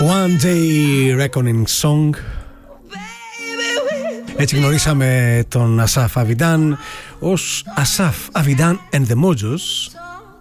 One Day Reckoning Song. Έτσι γνωρίσαμε τον Ασάφ Αβιντάν ως Ασάφ Αβιντάν and the Mojos.